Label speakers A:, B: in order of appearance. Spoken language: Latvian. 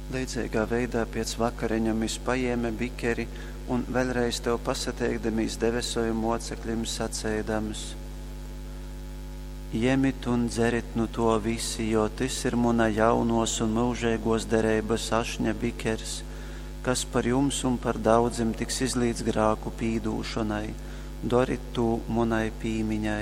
A: Līdzīgā veidā pēc vakariņamis paēme bikeri un vēlreiz tev pasateikdamies debesojumu mocekļiem sacēdamus: Jemit un dzerit nu to visi, jo tas ir muna jaunos un mūžēgos derības ašņa bikers, kas par jums un par daudziem tiks izlīdz grāku pīdūšanai. Dorit to munai pīmiņai.